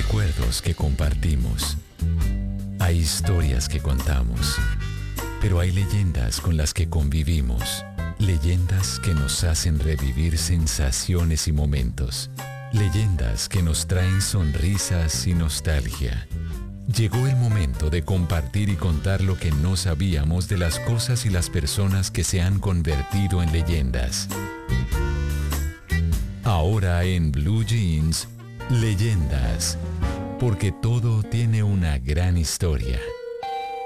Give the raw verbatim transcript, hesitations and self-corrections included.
recuerdos que compartimos. Hay historias que contamos, pero hay leyendas con las que convivimos. Leyendas que nos hacen revivir sensaciones y momentos. Leyendas que nos traen sonrisas y nostalgia. Llegó el momento de compartir y contar lo que no sabíamos de las cosas y las personas que se han convertido en leyendas. Ahora en Blue Jeans, Leyendas, porque todo tiene una gran historia.